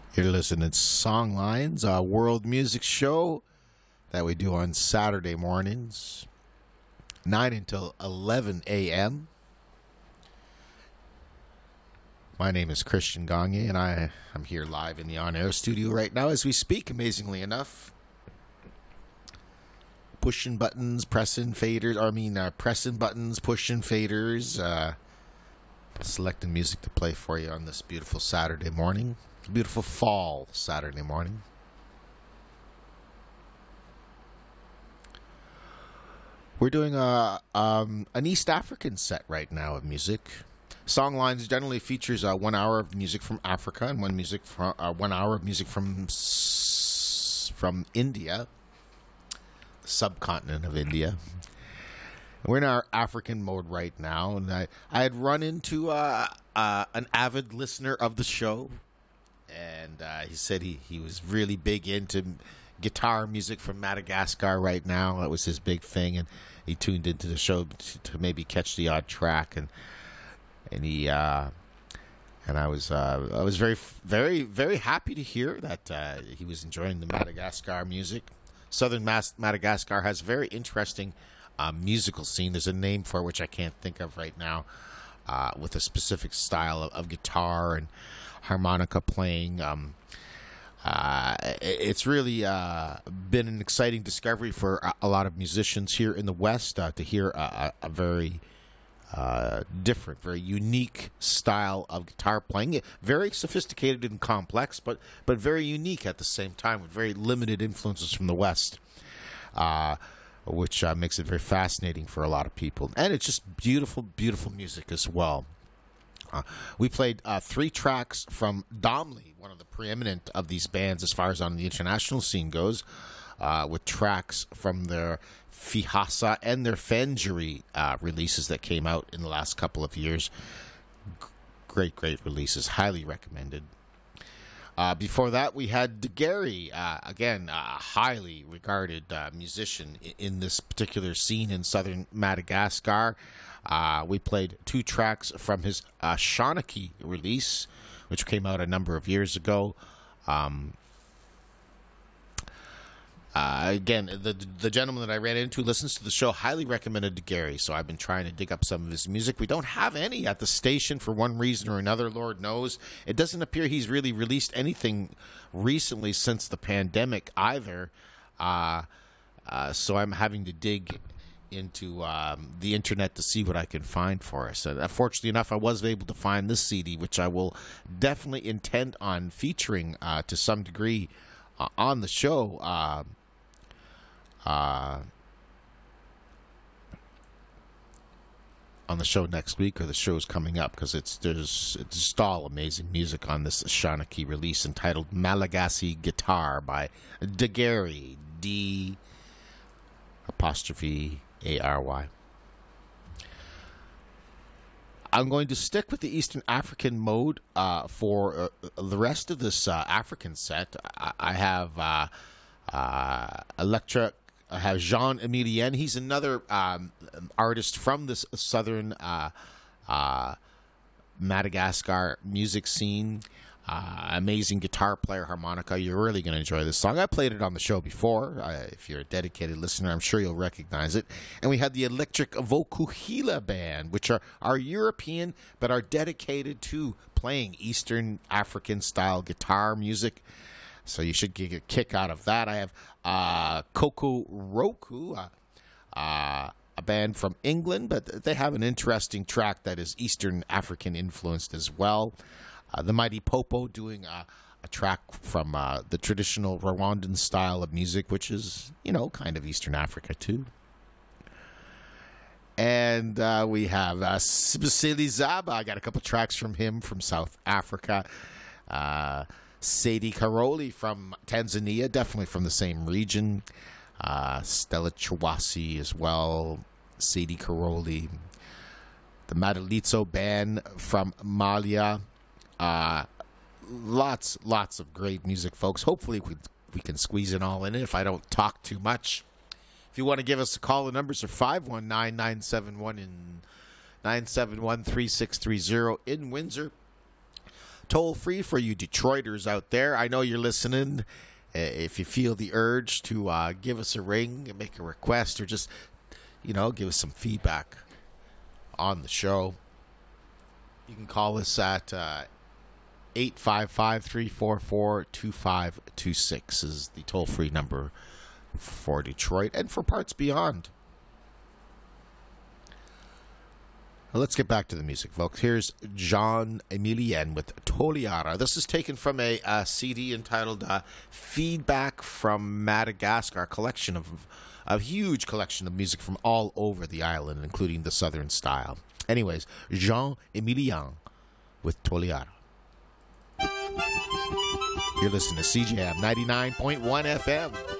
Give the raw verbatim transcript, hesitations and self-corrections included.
You're listening to Songlines, a world music show that we do on Saturday mornings, nine until eleven a.m. My name is Christian Gagne, and I am here live in the on-air studio right now as we speak, amazingly enough. Pushing buttons, pressing faders, or I mean, uh, pressing buttons, pushing faders, uh, selecting music to play for you on this beautiful Saturday morning. Beautiful fall Saturday morning. We're doing a um, an East African set right now of music. Songlines generally features uh, one hour of music from Africa and one music from uh, one hour of music from from India, the subcontinent of India. We're in our African mode right now, and I I had run into uh, uh, an avid listener of the show. And uh, he said he, he was really big into guitar music from Madagascar right now. That was his big thing, and he tuned into the show to, to maybe catch the odd track. And and he uh, and I was uh, I was very very very happy to hear that uh, he was enjoying the Madagascar music. Southern Mas- Madagascar has a very interesting uh, musical scene. There's a name for it which I can't think of right now, uh, with a specific style of, of guitar and harmonica playing. Um, uh, it's really uh, been an exciting discovery for a, a lot of musicians here in the West uh, to hear a, a, a very uh, different, very unique style of guitar playing. Very sophisticated and complex, but but very unique at the same time, with very limited influences from the West, uh, which uh, makes it very fascinating for a lot of people. And it's just beautiful, beautiful music as well. Uh, we played uh, three tracks from Domley, one of the preeminent of these bands as far as on the international scene goes, uh, with tracks from their Fihasa and their Fenjuri uh, releases that came out in the last couple of years. G- great, great releases. Highly recommended. Uh, before that, we had DeGary, uh, again, a highly regarded uh, musician in, in this particular scene in southern Madagascar. Uh, we played two tracks from his uh, Shawnee release, which came out a number of years ago. Um, uh, again, the the gentleman that I ran into listens to the show, highly recommended to Gary, so I've been trying to dig up some of his music. We don't have any at the station for one reason or another, Lord knows. It doesn't appear he's really released anything recently since the pandemic either, uh, uh, so I'm having to dig into um, the internet to see what I can find for us. And fortunately enough, I was able to find this C D, which I will definitely intend on featuring uh, to some degree uh, on the show. Uh, uh, on the show next week, or the show's coming up, because it's there's it's just all amazing music on this Shawnee release entitled Malagasy Guitar by DeGary, D apostrophe A R Y. I'm going to stick with the Eastern African mode uh, for uh, the rest of this uh, African set. I, I have uh, uh, Electra. I have Jean Emilien. He's another um, artist from this southern uh, uh, Madagascar music scene. Uh, amazing guitar player, harmonica. You're really going to enjoy this song. I played it on the show before. Uh, if you're a dedicated listener, I'm sure you'll recognize it. And we had the Electric Vokuhila Band, which are, are European but are dedicated to playing Eastern African style guitar music. So you should get a kick out of that. I have uh, Koko Roku, uh, uh, a band from England, but they have an interesting track that is Eastern African influenced as well. Uh, the Mighty Popo doing uh, a track from uh, the traditional Rwandan style of music, which is, you know, kind of Eastern Africa too. And uh, we have uh, Sibisili Zaba. I got a couple tracks from him from South Africa. Uh, Sadie Karoli from Tanzania, definitely from the same region. Uh, Stella Chawasi as well. Sadie Karoli. The Madalitso Band from Malia. Uh, lots, lots of great music, folks. Hopefully we, we can squeeze it all in if I don't talk too much. If you want to give us a call, the numbers are five one nine, nine seven one and nine seven one, three six three zero in Windsor. toll free for you Detroiters out there. I know you're listening. If you feel the urge to uh, give us a ring and make a request or just, you know, give us some feedback on the show, you can call us at uh, eight five five, three four four, two five two six is the toll-free number for Detroit and for parts beyond. Well, let's get back to the music, folks. Here's Jean Emilien with Toliara. This is taken from a, a C D entitled uh, Feedback from Madagascar, a collection of a huge collection of music from all over the island, including the Southern style. Anyways, Jean Emilien with Toliara. You're listening to C J M ninety-nine point one F M.